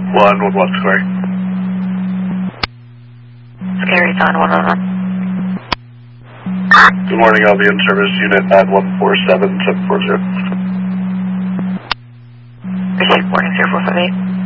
111 Square. Scary on 111. Good morning, I'll be in service unit 9147-740. Receive morning 0458.